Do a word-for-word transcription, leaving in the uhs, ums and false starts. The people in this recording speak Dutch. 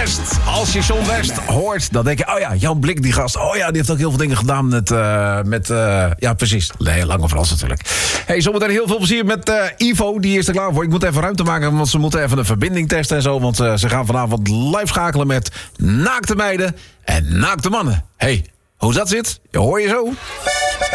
West. Als je John West hoort, dan denk je... oh ja, Jan Blik, die gast. Oh ja, die heeft ook heel veel dingen gedaan met... Uh, met uh, ja, precies. Nee, Lange Frans natuurlijk. Hey, zometeen heel veel plezier met uh, Ivo. Die is er klaar voor. Ik moet even ruimte maken, want ze moeten even een verbinding testen en zo. Want uh, ze gaan vanavond live schakelen met naakte meiden en naakte mannen. Hey, hoe dat zit, hoor je zo.